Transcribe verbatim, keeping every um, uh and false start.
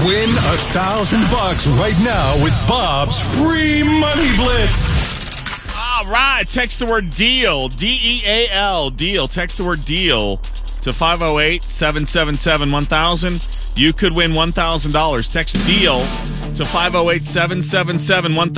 Win a thousand bucks right now with Bob's free Money Blitz. All right. Text the word deal. D E A L. Deal. Text the word deal to five oh eight, seven seven seven, one thousand. You could win one thousand dollars. Text deal to five oh eight, seven seven seven, one thousand.